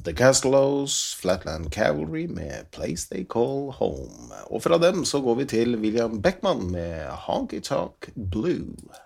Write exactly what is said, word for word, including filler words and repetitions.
The Castellos, Flatland Cavalry med Place They Call Home. Og fra dem så går vi til William Beckman med Honky Tonk Blue.